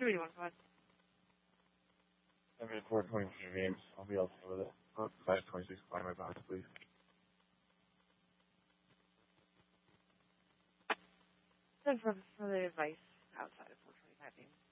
Do what you want, go ahead. I mean, 422 games. I'll be okay with it. 526 by my box, please. Then for the advice outside of 425 games.